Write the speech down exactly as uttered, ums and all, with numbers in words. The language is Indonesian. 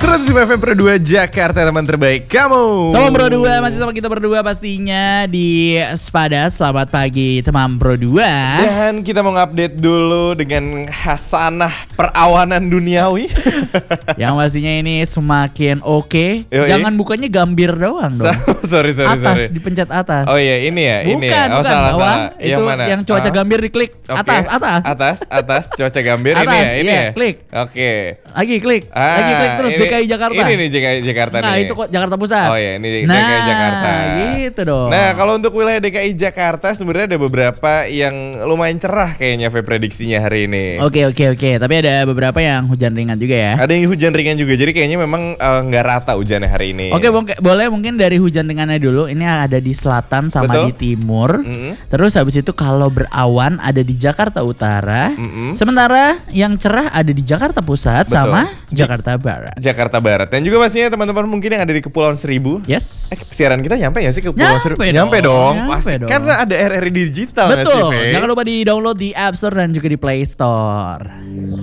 seratus lima F M Pro dua Jakarta, teman terbaik kamu. Teman Pro dua, masih sama kita berdua pastinya di Sepada. Selamat pagi teman Pro dua. Dan kita mau ngupdate dulu dengan hasanah perawanan duniawi. Yang pastinya ini semakin oke. Yoi. Jangan bukanya gambir doang dong. sorry sorry Atas, sorry. dipencet atas. Oh iya, ini ya, Bukan, ini ya. Oh bukan, salah bawah. salah. Itu Yang mana? yang cuaca Ah. gambir diklik. Oke. Atas, atas. Atas, atas cuaca gambir ini Atas, ya, ini iya, ya. klik. Oke. Lagi klik. Ah, Lagi klik terus ini, D K I Jakarta. Ini nih D K I Jakarta Nah, nih. itu kok Jakarta Pusat. Oh iya, ini D K I nah, Jakarta. gitu dong. Nah, kalau untuk wilayah D K I Jakarta sebenarnya ada beberapa yang lumayan cerah kayaknya Fe, prediksinya hari ini. Oke, oke, oke. Tapi ada beberapa yang hujan ringan juga ya. Ada yang hujan ringan juga, jadi kayaknya memang eh, nggak rata hujannya hari ini. Oke, bo- boleh mungkin dari hujan ringannya dulu. Ini ada di selatan sama Betul. di timur. Mm-mm. Terus habis itu kalau berawan ada di Jakarta Utara. Mm-mm. Sementara yang cerah ada di Jakarta Pusat Betul. sama Jakarta Barat. Jakarta Barat. Dan juga pastinya teman-teman mungkin yang ada di Kepulauan Seribu. Yes. Eh, siaran kita nyampe ya sih ke Kepulauan Nyampe Seribu? dong, Nyampe dong, nyampe pasti. dong. Karena ada R R I digital nggak sih, Betul. Fe? Jangan lupa di download di App Store dan juga di Play Store.